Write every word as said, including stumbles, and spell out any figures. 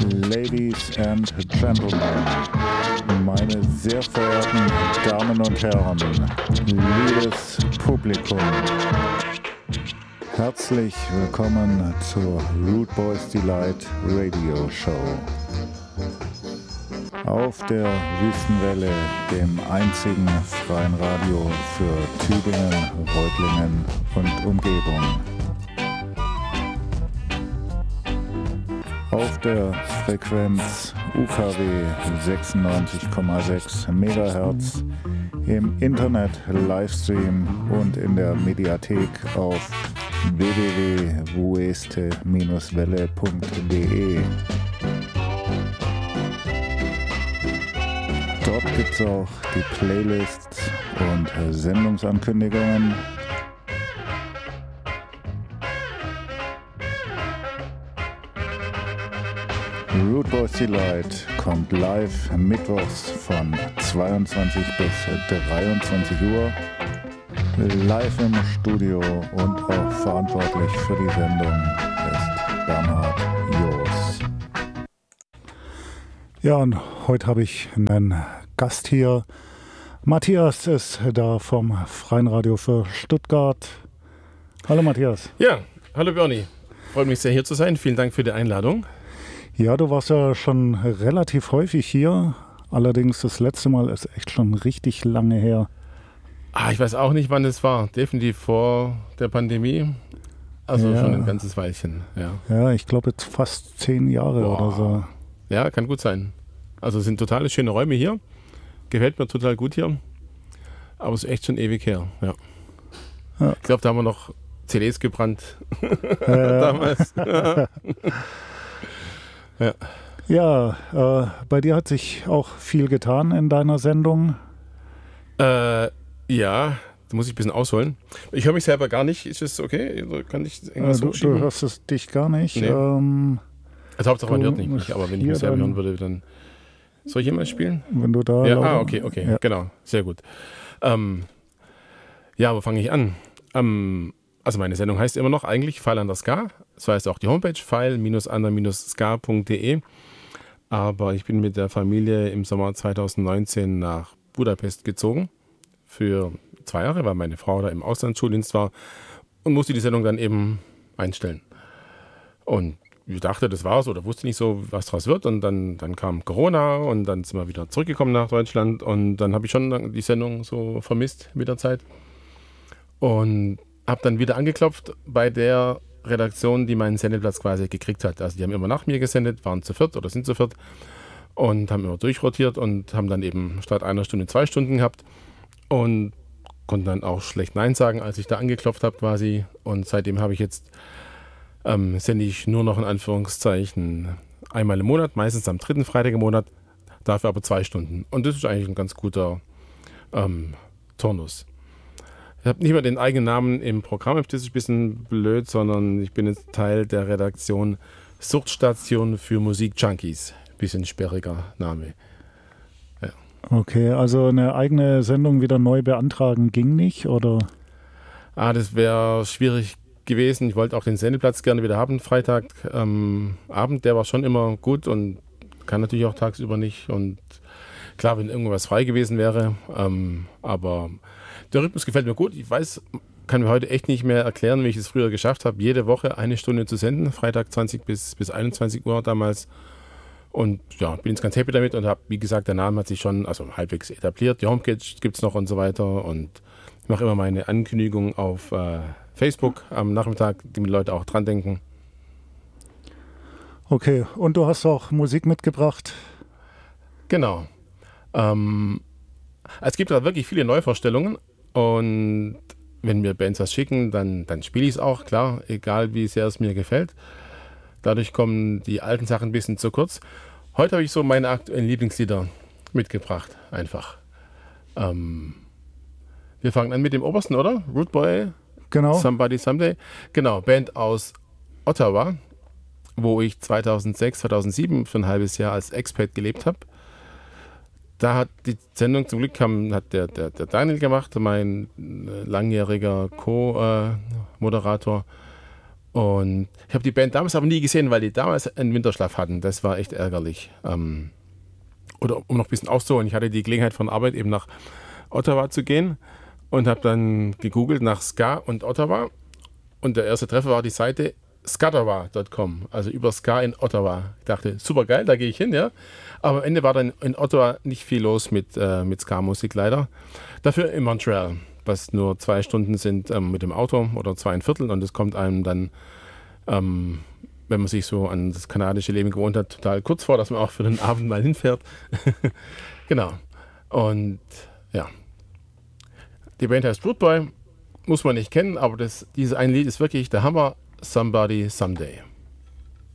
Ladies and Gentlemen, meine sehr verehrten Damen und Herren, liebes Publikum, herzlich willkommen zur Root Boys Delight Radio Show. Auf der Wüstenwelle, dem einzigen freien Radio für Tübingen, Reutlingen und Umgebung. Auf der Frequenz U K W sechsundneunzig Komma sechs Megahertz, im Internet Livestream und in der Mediathek auf w w w punkt wueste welle punkt de. Dort gibt es auch die Playlists und Sendungsankündigungen. Root Boys Delight kommt live mittwochs von zweiundzwanzig bis dreiundzwanzig Uhr. Live im Studio und auch verantwortlich für die Sendung ist Bernhard Joos. Ja, und heute habe ich einen Gast hier. Matthias ist da vom Freien Radio für Stuttgart. Hallo Matthias. Ja, hallo Bernie. Freut mich sehr hier zu sein. Vielen Dank für die Einladung. Ja, du warst ja schon relativ häufig hier. Allerdings das letzte Mal ist echt schon richtig lange her. Ah, ich weiß auch nicht, wann es war. Definitiv vor der Pandemie. Also ja. Schon ein ganzes Weilchen. Ja, ja ich glaube jetzt fast zehn Jahre Boah. oder so. Ja, kann gut sein. Also es sind totale schöne Räume hier. Gefällt mir total gut hier. Aber es ist echt schon ewig her. Ja. Ja. Ich glaube, da haben wir noch C Ds gebrannt. Ja. Damals. Ja, ja äh, bei dir hat sich auch viel getan in deiner Sendung. Äh, ja, da muss ich ein bisschen ausholen. Ich höre mich selber gar nicht. Ist das okay? Kann ich irgendwas äh, du, hochschieben? Du hörst es dich gar nicht. Nee. Ähm, also Hauptsache man hört nicht mich, aber wenn ich mich selber hören würde, dann... Soll ich jemals spielen? Wenn du da... Ja, ah, okay, okay, ja. Genau, sehr gut. Ähm, ja, wo fange ich an? Ähm, also meine Sendung heißt immer noch eigentlich Pfeil an der Ska. Das heißt auch die Homepage pfeil an der ska punkt de. Aber ich bin mit der Familie im Sommer zweitausendneunzehn nach Budapest gezogen. Für zwei Jahre, weil meine Frau da im Auslandsschuldienst war. Und musste die Sendung dann eben einstellen. Und ich dachte, das war's oder wusste nicht so, was draus wird. Und dann, dann kam Corona und dann sind wir wieder zurückgekommen nach Deutschland. Und dann habe ich schon die Sendung so vermisst mit der Zeit. Und habe dann wieder angeklopft bei der Redaktion, die meinen Sendeplatz quasi gekriegt hat. Also die haben immer nach mir gesendet, waren zu viert oder sind zu viert und haben immer durchrotiert und haben dann eben statt einer Stunde zwei Stunden gehabt und konnten dann auch schlecht Nein sagen, als ich da angeklopft habe quasi. Und seitdem habe ich jetzt, ähm, sende ich nur noch in Anführungszeichen einmal im Monat, meistens am dritten Freitag im Monat, dafür aber zwei Stunden. Und das ist eigentlich ein ganz guter ähm, Turnus. Ich habe nicht mehr den eigenen Namen im Programm, das ist ein bisschen blöd, sondern ich bin jetzt Teil der Redaktion Suchtstation für Musik-Junkies. Bisschen sperriger Name. Ja. Okay, also eine eigene Sendung wieder neu beantragen ging nicht, oder? Ah, das wäre schwierig gewesen. Ich wollte auch den Sendeplatz gerne wieder haben, Freitag ähm, Abend, der war schon immer gut und kann natürlich auch tagsüber nicht. Und klar, wenn irgendwas frei gewesen wäre, ähm, aber... Der Rhythmus gefällt mir gut. Ich weiß, kann mir heute echt nicht mehr erklären, wie ich es früher geschafft habe, jede Woche eine Stunde zu senden, Freitag zwanzig bis, bis einundzwanzig Uhr damals. Und ja, bin jetzt ganz happy damit und habe, wie gesagt, der Name hat sich schon also halbwegs etabliert. Die Homepage gibt es noch und so weiter. Und ich mache immer meine Ankündigung auf äh, Facebook am Nachmittag, damit die Leute auch dran denken. Okay, und du hast auch Musik mitgebracht? Genau. Ähm, es gibt da wirklich viele Neuvorstellungen. Und wenn mir Bands was schicken, dann, dann spiele ich es auch, klar, egal wie sehr es mir gefällt. Dadurch kommen die alten Sachen ein bisschen zu kurz. Heute habe ich so meine aktuellen Lieblingslieder mitgebracht, einfach. Ähm, wir fangen an mit dem obersten, oder? Root Boy, genau. Somebody Someday. Genau, Band aus Ottawa, wo ich zweitausendsechs, zweitausendsieben für ein halbes Jahr als Expat gelebt habe. Da hat die Sendung zum Glück haben, hat der, der, der Daniel gemacht, mein langjähriger Co-Moderator. Und ich habe die Band damals aber nie gesehen, weil die damals einen Winterschlaf hatten. Das war echt ärgerlich. Ähm, oder um noch ein bisschen auszuholen, ich hatte die Gelegenheit von Arbeit eben nach Ottawa zu gehen und habe dann gegoogelt nach Ska und Ottawa. Und der erste Treffer war die Seite scatowa Punkt com, also über Ska in Ottawa. Ich dachte, super geil, da gehe ich hin, ja. Aber am Ende war dann in Ottawa nicht viel los mit, äh, mit Ska-Musik leider. Dafür in Montreal, was nur zwei Stunden sind ähm, mit dem Auto oder zweieinviertel, und es kommt einem dann, ähm, wenn man sich so an das kanadische Leben gewohnt hat, total kurz vor, dass man auch für den Abend mal hinfährt. Genau. Und ja, die Band heißt Root Boy, muss man nicht kennen, aber das, dieses eine Lied ist wirklich der Hammer, Somebody Someday.